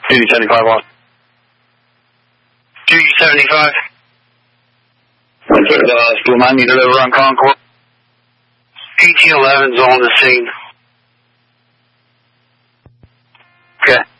Duty 75 on. Duty 75. School 9 meter over on Concord. 1811's on the scene. Okay.